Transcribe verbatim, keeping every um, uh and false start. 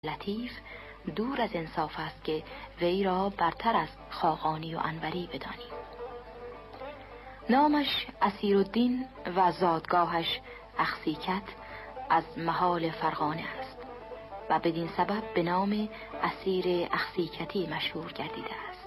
لطیف دور از انصاف است که وی را برتر از خاقانی و انوری بدانیم. نامش اسیرالدین و زادگاهش اخسیکت از محال فرغانه است و بدین سبب به نام اسیر اخسیکتی مشهور گردیده است.